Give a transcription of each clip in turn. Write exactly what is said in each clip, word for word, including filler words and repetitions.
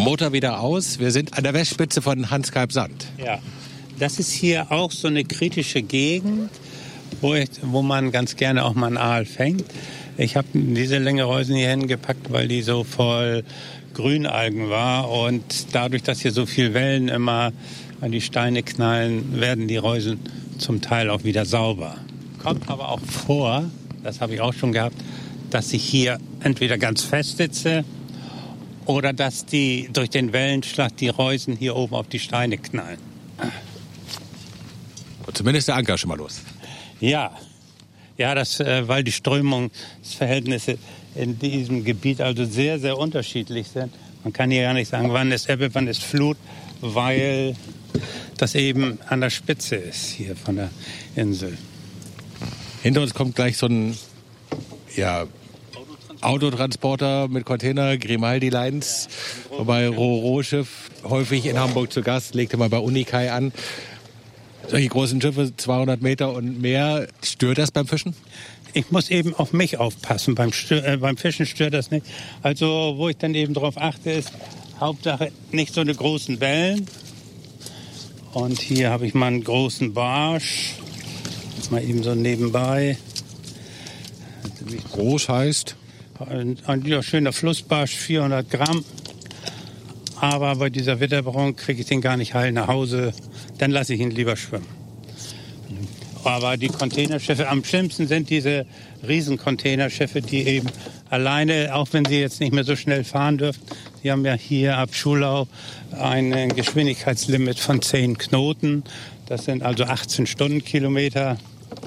Motor wieder aus. Wir sind an der Westspitze von Hans-Kalb-Sand. Ja, das ist hier auch so eine kritische Gegend, wo, ich, wo man ganz gerne auch mal einen Aal fängt. Ich habe diese Längereusen hier hingepackt, weil die so voll Grünalgen war. Und dadurch, dass hier so viel Wellen immer an die Steine knallen, werden die Reusen zum Teil auch wieder sauber. Kommt aber auch vor, das habe ich auch schon gehabt, dass ich hier entweder ganz fest sitze oder dass die durch den Wellenschlag die Reusen hier oben auf die Steine knallen. Und zumindest der Anker schon mal los. Ja, ja, das, äh, weil die Strömungsverhältnisse in diesem Gebiet also sehr, sehr unterschiedlich sind. Man kann hier gar nicht sagen, wann ist Ebbe, wann ist Flut, weil das eben an der Spitze ist hier von der Insel. Hinter uns kommt gleich so ein ja, Autotransporter mit Container, Grimaldi Lines, wobei Ro-Ro-Schiff häufig in Hamburg zu Gast, legte mal bei Unikai an. Solche großen Schiffe, zweihundert Meter und mehr, stört das beim Fischen? Ich muss eben auf mich aufpassen, beim, Stör, äh, beim Fischen stört das nicht. Also wo ich dann eben drauf achte, ist Hauptsache nicht so eine großen Wellen. Und hier habe ich mal einen großen Barsch, mal eben so nebenbei. Groß heißt? Ein, ein ja, schöner Flussbarsch, vierhundert Gramm. Aber bei dieser Witterung kriege ich den gar nicht heil nach Hause. Dann lasse ich ihn lieber schwimmen. Aber die Containerschiffe, am schlimmsten sind diese Riesencontainerschiffe, die eben alleine, auch wenn sie jetzt nicht mehr so schnell fahren dürfen, die haben ja hier ab Schulau ein Geschwindigkeitslimit von zehn Knoten. Das sind also achtzehn Stundenkilometer.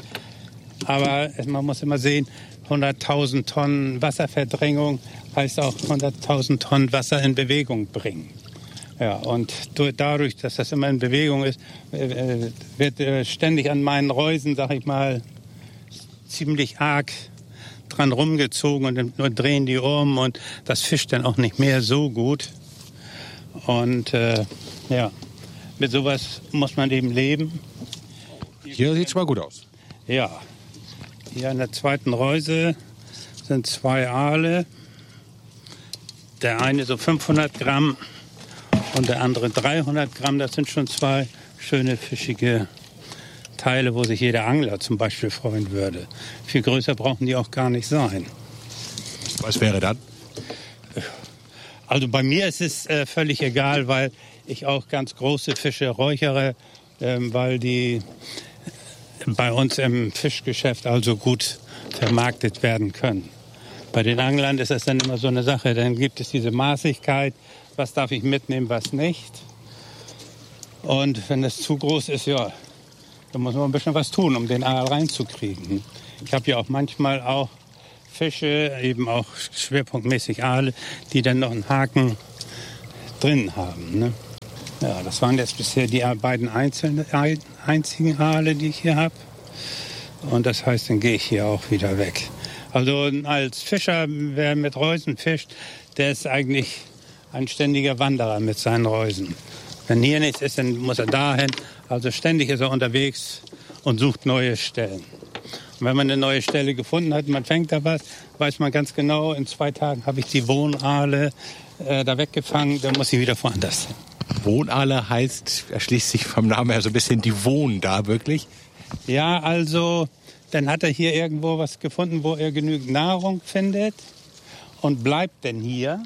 Aber man muss immer sehen, hunderttausend Tonnen Wasserverdrängung heißt auch hunderttausend Tonnen Wasser in Bewegung bringen. Ja, und dadurch, dass das immer in Bewegung ist, wird ständig an meinen Reusen, sag ich mal, ziemlich arg dran rumgezogen und dann drehen die um und das fischt dann auch nicht mehr so gut. Und äh, ja, mit sowas muss man eben leben. Hier sieht es schon mal gut aus. Ja, hier an der zweiten Reuse sind zwei Aale. Der eine so fünfhundert Gramm und der andere dreihundert Gramm. Das sind schon zwei schöne fischige Teile, wo sich jeder Angler zum Beispiel freuen würde. Viel größer brauchen die auch gar nicht sein. Was wäre dann? Also bei mir ist es äh, völlig egal, weil ich auch ganz große Fische räuchere, äh, weil die bei uns im Fischgeschäft also gut vermarktet werden können. Bei den Anglern ist das dann immer so eine Sache. Dann gibt es diese Maßigkeit, was darf ich mitnehmen, was nicht. Und wenn es zu groß ist, ja, dann muss man ein bisschen was tun, um den Aal reinzukriegen. Ich habe ja auch manchmal auch Fische, eben auch schwerpunktmäßig Aale, die dann noch einen Haken drin haben. Ne? Ja, das waren jetzt bisher die beiden einzelnen, einzigen Aale, die ich hier habe. Und das heißt, dann gehe ich hier auch wieder weg. Also als Fischer, wer mit Reusen fischt, der ist eigentlich ein ständiger Wanderer mit seinen Reusen. Wenn hier nichts ist, dann muss er dahin. Also ständig ist er unterwegs und sucht neue Stellen. Und wenn man eine neue Stelle gefunden hat, man fängt da was, weiß man ganz genau, in zwei Tagen habe ich die Wohnaale äh, da weggefangen, dann muss ich wieder woanders hin. Wohnaale heißt, erschließt sich vom Namen her so ein bisschen, die wohnen da wirklich? Ja, also dann hat er hier irgendwo was gefunden, wo er genügend Nahrung findet und bleibt dann hier.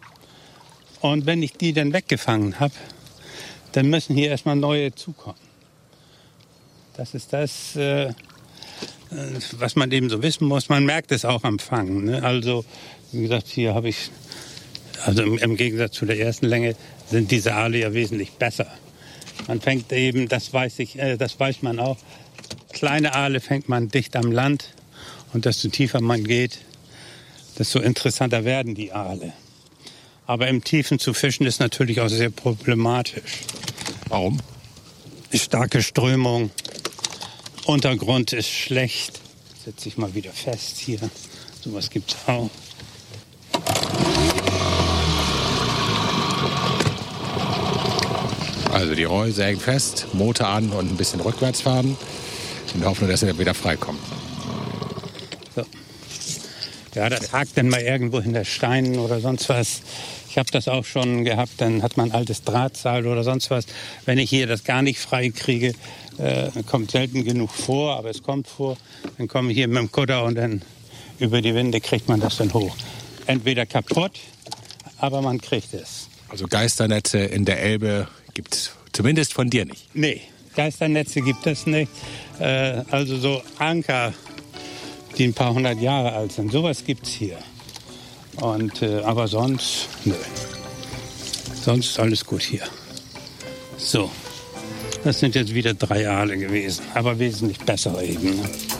Und wenn ich die dann weggefangen habe, dann müssen hier erstmal neue zukommen. Das ist das, äh, was man eben so wissen muss. Man merkt es auch am Fangen. Ne? Also, wie gesagt, hier habe ich, also im, im Gegensatz zu der ersten Länge, sind diese Aale ja wesentlich besser. Man fängt eben, das weiß ich, äh, das weiß man auch, kleine Aale fängt man dicht am Land und desto tiefer man geht, desto interessanter werden die Aale. Aber im Tiefen zu fischen ist natürlich auch sehr problematisch. Warum? Starke Strömung, Untergrund ist schlecht. Setze ich mal wieder fest hier. Sowas gibt's auch. Also die Reuse hängt fest, Motor an und ein bisschen rückwärts fahren. In der Hoffnung, dass er wieder freikommt. So. Ja, das hakt dann mal irgendwo hinter Steinen oder sonst was. Ich habe das auch schon gehabt, dann hat man ein altes Drahtseil oder sonst was. Wenn ich hier das gar nicht frei kriege, äh, kommt selten genug vor, aber es kommt vor. Dann komme ich hier mit dem Kutter und dann über die Winde kriegt man das dann hoch. Entweder kaputt, aber man kriegt es. Also Geisternetze in der Elbe gibt es zumindest von dir nicht? Nee, Geisternetze gibt es nicht. Äh, also so Anker, die ein paar hundert Jahre alt sind, sowas gibt es hier. Und, äh, aber sonst, nö. Sonst ist alles gut hier. So, das sind jetzt wieder drei Aale gewesen, aber wesentlich bessere eben. Ne?